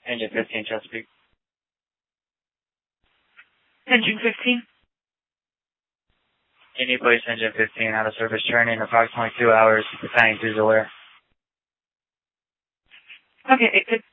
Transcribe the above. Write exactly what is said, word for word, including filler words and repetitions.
Engine fifteen, Chesapeake. Engine fifteen. Any place engine fifteen out of service turning in approximately two hours. Battalion two's aware. Okay, it,